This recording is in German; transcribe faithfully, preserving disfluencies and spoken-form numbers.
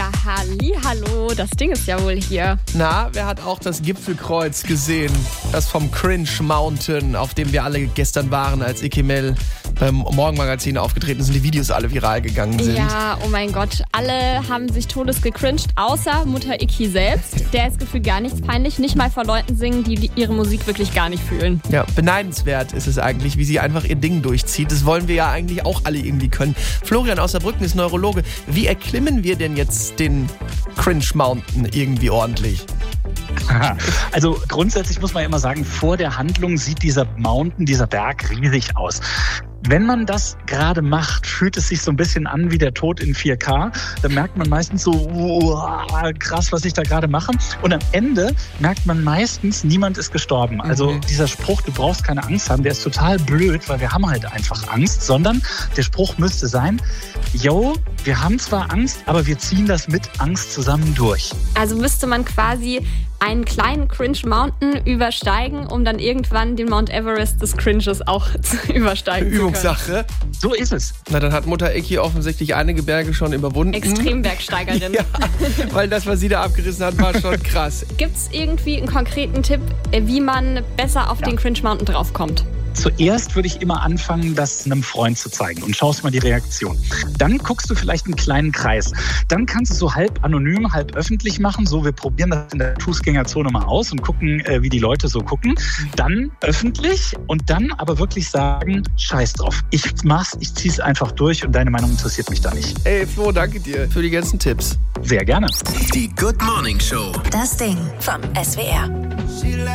Ja, hallihallo, das Ding ist ja wohl hier. Na, wer hat auch das Gipfelkreuz gesehen? Das vom Cringe Mountain, auf dem wir alle gestern waren, als Icky Mel beim Morgenmagazin aufgetreten sind, die Videos alle viral gegangen sind. Ja, oh mein Gott, alle haben sich todes gecringed, außer Mutter Icky selbst. Der ist gefühlt gar nichts peinlich, nicht mal vor Leuten singen, die, die ihre Musik wirklich gar nicht fühlen. Ja, beneidenswert ist es eigentlich, wie sie einfach ihr Ding durchzieht. Das wollen wir ja eigentlich auch alle irgendwie können. Florian aus Saarbrücken ist Neurologe. Wie erklimmen wir denn jetzt den Cringe Mountain irgendwie ordentlich? Also grundsätzlich muss man immer sagen, vor der Handlung sieht dieser Mountain, dieser Berg riesig aus. Wenn man das gerade macht, fühlt es sich so ein bisschen an wie der Tod in vier K. Da merkt man meistens so, wow, krass, was ich da gerade mache. Und am Ende merkt man meistens, niemand ist gestorben. Also mhm. dieser Spruch, du brauchst keine Angst haben, der ist total blöd, weil wir haben halt einfach Angst. Sondern der Spruch müsste sein, yo, wir haben zwar Angst, aber wir ziehen das mit Angst zusammen durch. Also müsste man quasi einen kleinen Cringe Mountain übersteigen, um dann irgendwann den Mount Everest des Cringes auch zu übersteigen zu können. Übungssache. So ist es. Na, dann hat Mutter Icky offensichtlich einige Berge schon überwunden. Extrembergsteigerin. Ja, weil das, was sie da abgerissen hat, war schon krass. Gibt es irgendwie einen konkreten Tipp, wie man besser auf ja. den Cringe Mountain draufkommt? Zuerst würde ich immer anfangen, das einem Freund zu zeigen und schaust mal die Reaktion. Dann guckst du vielleicht einen kleinen Kreis. Dann kannst du es so halb anonym, halb öffentlich machen. So, wir probieren das in der Fußgängerzone mal aus und gucken, äh, wie die Leute so gucken. Dann öffentlich und dann aber wirklich sagen, scheiß drauf. Ich mach's, ich zieh's einfach durch und deine Meinung interessiert mich da nicht. Ey, Flo, danke dir für die ganzen Tipps. Sehr gerne. Die Good Morning Show. Das Ding vom S W R.